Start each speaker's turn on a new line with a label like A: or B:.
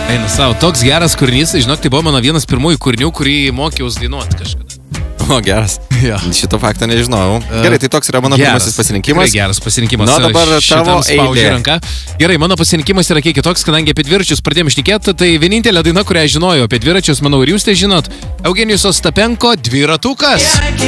A: Eina savo, toks geras kūrinys, žinok, tai buvo mano vienas pirmųjų kūrinių, kurį mokiausi dainuoti kažkada.
B: O, geras.
A: Ja.
B: Šito fakto nežinojau. Gerai, tai toks yra mano pirmasis pasirinkimas.
A: Tikrai geras pasirinkimas.
B: Na, dabar tavo eilė.
A: Gerai, mano pasirinkimas yra kiek kitoks, kadangi apie dviračius pradėjome šnekėti, tai vienintelė daina, kurią žinojau apie dviračius, manau, ir jūs tai žinot. Eugenijus Ostapenko, Dviratukas.